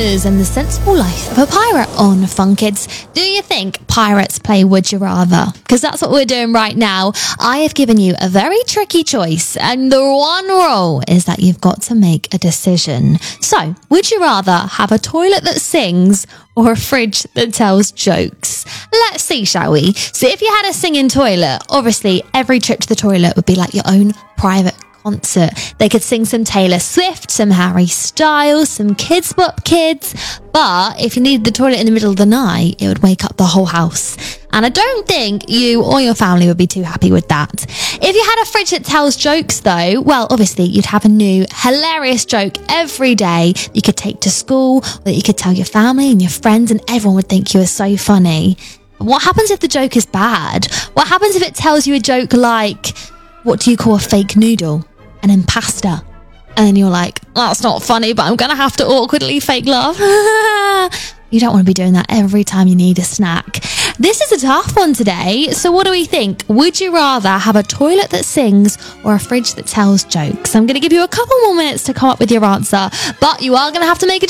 adventures and the sensible life of a pirate on Fun Kids. Do you think pirates play Would You Rather? Because that's what we're doing right now. I have given you a very tricky choice, and the one rule is that you've got to make a decision. So, would you rather have a toilet that sings or a fridge that tells jokes? Let's see, shall we? So if you had a singing toilet, obviously every trip to the toilet would be like your own private concert. They could sing some Taylor Swift, some Harry Styles, some Kidz Bop Kids. But if you needed the toilet in the middle of the night, it would wake up the whole house. And I don't think you or your family would be too happy with that. If you had a fridge that tells jokes though, well, obviously you'd have a new hilarious joke every day that you could take to school, or that you could tell your family and your friends, and everyone would think you were so funny. What happens if the joke is bad? What happens if it tells you a joke like, what do you call a fake noodle? An impasta. And then you're like, that's not funny, but I'm going to have to awkwardly fake laugh. You don't want to be doing that every time you need a snack. This is a tough one today. So what do we think? Would you rather have a toilet that sings or a fridge that tells jokes? I'm going to give you a couple more minutes to come up with your answer, but you are going to have to make a